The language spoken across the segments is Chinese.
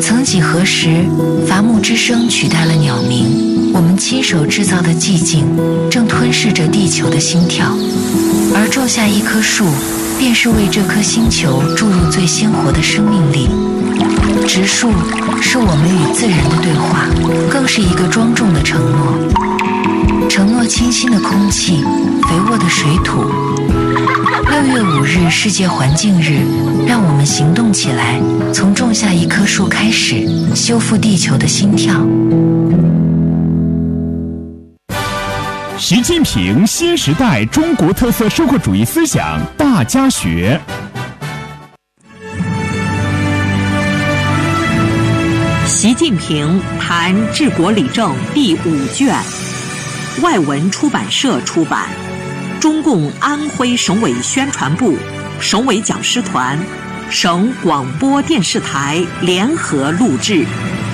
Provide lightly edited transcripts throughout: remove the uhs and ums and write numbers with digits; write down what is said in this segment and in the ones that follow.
曾几何时，伐木之声取代了鸟鸣，我们亲手制造的寂静正吞噬着地球的心跳，而种下一棵树，便是为这颗星球注入最鲜活的生命力。植树是我们与自然的对话，更是一个庄重的承诺。承诺清新的空气，肥沃的水土。6月5日世界环境日，让我们行动起来，从种下一棵树开始，修复地球的心跳。 习近平新时代中国特色社会主义思想大家学。 习近平谈治国理政第5卷，外文出版社出版，中共安徽省委宣传部、省委讲师团、省广播电视台联合录制。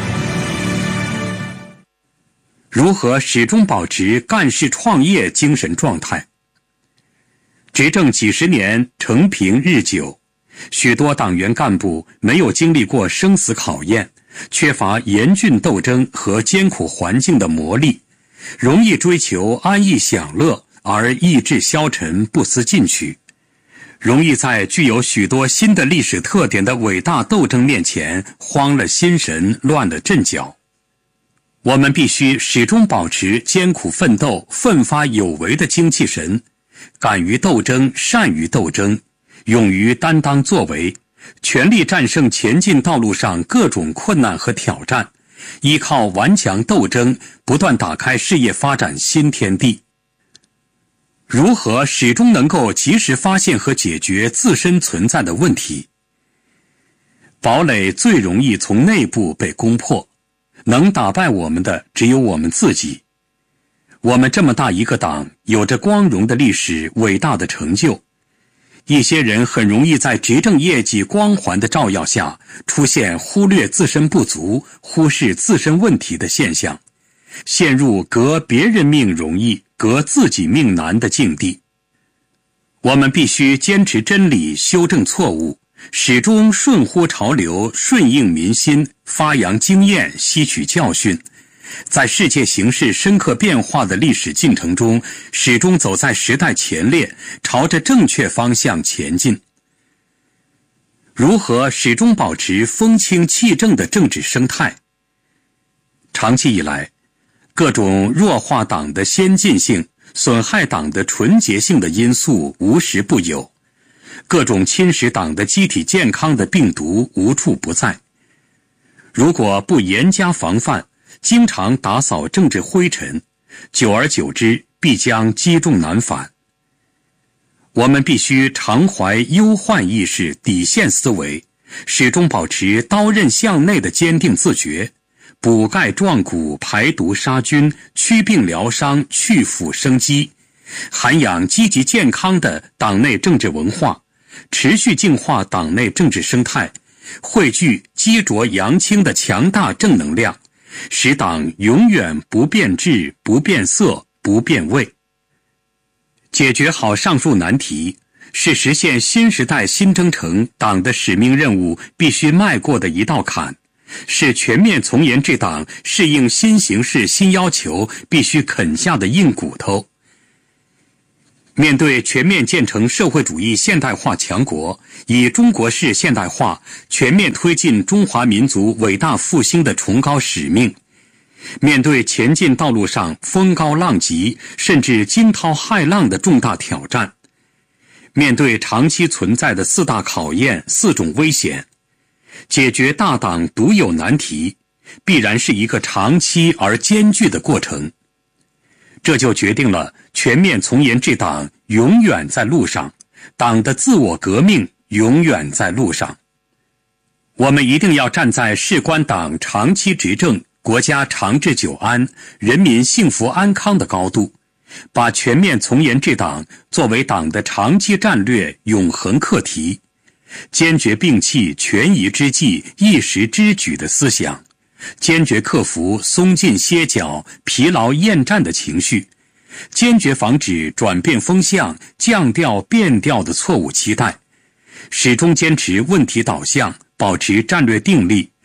如何始终保持干事创业精神状态？执政几十年，承平日久，许多党员干部没有经历过生死考验，缺乏严峻斗争和艰苦环境的磨砺，容易追求安逸享乐而意志消沉，不思进取，容易在具有许多新的历史特点的伟大斗争面前慌了心神，乱了阵脚。我们必须始终保持艰苦奋斗、奋发有为的精气神，敢于斗争，善于斗争，勇于担当作为，全力战胜前进道路上各种困难和挑战，依靠顽强斗争，不断打开事业发展新天地。如何始终能够及时发现和解决自身存在的问题？堡垒最容易从内部被攻破，能打败我们的只有我们自己。我们这么大一个党，有着光荣的历史、伟大的成就，一些人很容易在执政业绩光环的照耀下，出现忽略自身不足、忽视自身问题的现象，陷入革别人命容易、革自己命难的境地。我们必须坚持真理，修正错误，始终顺乎潮流，顺应民心，发扬经验，吸取教训，在世界形势深刻变化的历史进程中，始终走在时代前列，朝着正确方向前进。如何始终保持风清气正的政治生态？长期以来，各种弱化党的先进性、损害党的纯洁性的因素无时不有，各种侵蚀党的机体健康的病毒无处不在。如果不严加防范，经常打扫政治灰尘，久而久之必将积重难返。我们必须常怀忧患意识、底线思维，始终保持刀刃向内的坚定自觉，补钙壮骨，排毒杀菌，祛病疗伤，去腐生机，涵养积极健康的党内政治文化，持续净化党内政治生态，汇聚积浊扬清的强大正能量，使党永远不变质、不变色、不变味。解决好上述难题，是实现新时代新征程党的使命任务必须迈过的一道坎，是全面从严治党适应新形势新要求必须啃下的硬骨头。面对全面建成社会主义现代化强国，以中国式现代化全面推进中华民族伟大复兴的崇高使命，面对前进道路上风高浪急甚至惊涛骇浪的重大挑战，面对长期存在的4大考验、4种危险，解决大党独有难题，必然是一个长期而艰巨的过程。这就决定了全面从严治党永远在路上，党的自我革命永远在路上。我们一定要站在事关党长期执政、国家长治久安、人民幸福安康的高度，把全面从严治党作为党的长期战略、永恒课题，坚决摒弃权宜之计、一时之举的思想，坚决克服松劲歇脚、疲劳厌战的情绪，坚决防止转变风向、降调变调的错误期待，始终坚持问题导向，保持战略定力，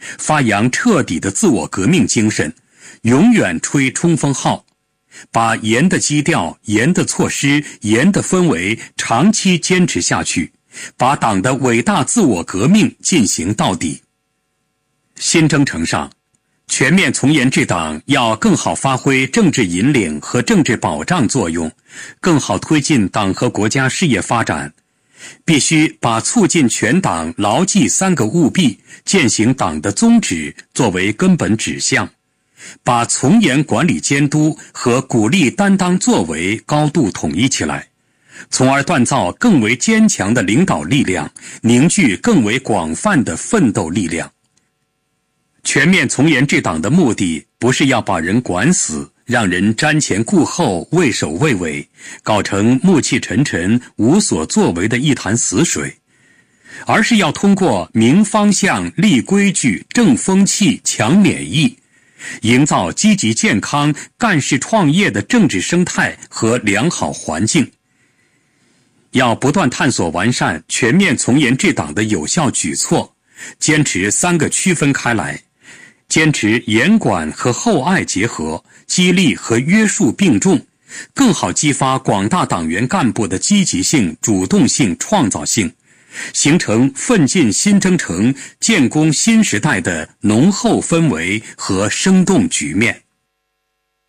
发扬彻底的自我革命精神，永远吹冲锋号，把严的基调、严的措施、严的氛围长期坚持下去，把党的伟大自我革命进行到底。新征程上，全面从严治党要更好发挥政治引领和政治保障作用，更好推进党和国家事业发展，必须把促进全党牢记3个务必、践行党的宗旨作为根本指向，把从严管理监督和鼓励担当作为高度统一起来，从而锻造更为坚强的领导力量，凝聚更为广泛的奋斗力量。全面从严治党的目的不是要把人管死，让人瞻前顾后、畏首畏尾，搞成暮气沉沉、无所作为的一潭死水，而是要通过明方向、立规矩、正风气、强免疫，营造积极健康、干事创业的政治生态和良好环境。要不断探索完善全面从严治党的有效举措，坚持3个区分开来，坚持严管和厚爱结合，激励和约束并重，更好激发广大党员干部的积极性、主动性、创造性，形成奋进新征程、建功新时代的浓厚氛围和生动局面。